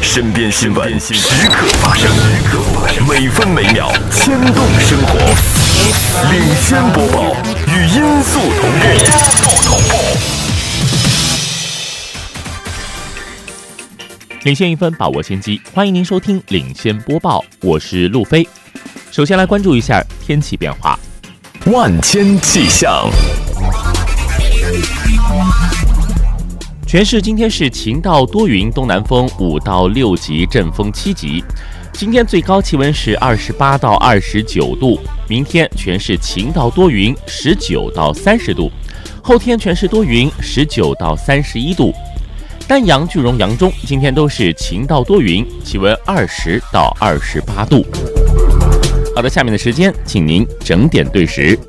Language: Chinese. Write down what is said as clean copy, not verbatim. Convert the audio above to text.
身边新闻时刻发生，每分每秒牵动生活。领先播报，与音速同步。 领先一分，把握先机。欢迎您收听领先播报，我是路飞。首先来关注一下天气变化。 万千气象。 全市今天是晴到多云，东南风5到6级，阵风7级。今天最高气温是28到29度，明天全市晴到多云，19到30度，后天全市多云，19到31度。丹阳、句容、扬中今天都是晴到多云，气温20到28度。好的，下面的时间，请您整点对时。